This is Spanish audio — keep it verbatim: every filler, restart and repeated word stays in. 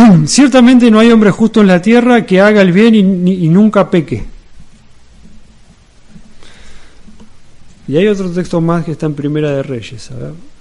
ciertamente no hay hombre justo en la tierra que haga el bien y, y nunca peque. Y hay otro texto más que está en Primera de Reyes, a ver.